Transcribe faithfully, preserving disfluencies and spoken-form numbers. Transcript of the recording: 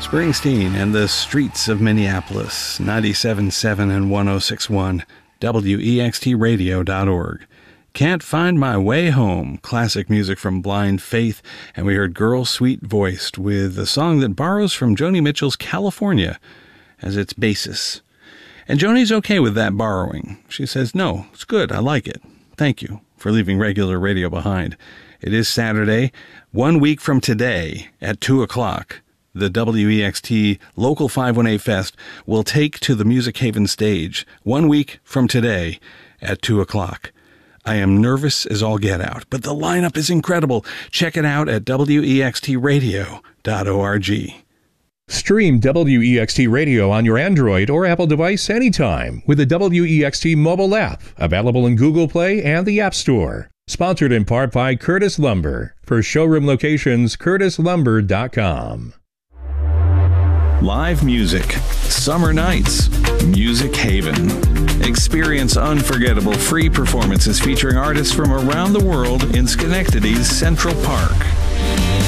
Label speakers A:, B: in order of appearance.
A: Springsteen and the Streets of Minneapolis, ninety-seven point seven and one oh six point one, W E X T radio dot org. Can't Find My Way Home, classic music from Blind Faith, and we heard Girl Sweet Voiced with a song that borrows from Joni Mitchell's California as its basis. And Joni's okay with that borrowing. She says, no, it's good, I like it. Thank you for leaving regular radio behind. It is Saturday, one week from today at two o'clock. The W E X T Local five one eight Fest will take to the Music Haven stage one week from today at two o'clock. I am nervous as all get out, but the lineup is incredible. Check it out at W E X T radio dot org.
B: Stream W E X T Radio on your Android or Apple device anytime with the W E X T mobile app, available in Google Play and the App Store. Sponsored in part by Curtis Lumber. For showroom locations, curtis lumber dot com.
A: Live music, summer nights, Music Haven. Experience unforgettable free performances featuring artists from around the world in Schenectady's Central Park.